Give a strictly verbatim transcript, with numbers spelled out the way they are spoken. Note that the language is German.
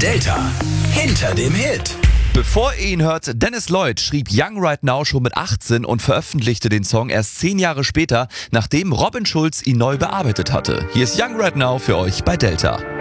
Delta hinter dem Hit. Bevor ihr ihn hört, Dennis Lloyd schrieb Young Right Now schon mit achtzehn und veröffentlichte den Song erst zehn Jahre später, nachdem Robin Schulz ihn neu bearbeitet hatte. Hier ist Young Right Now für euch bei Delta.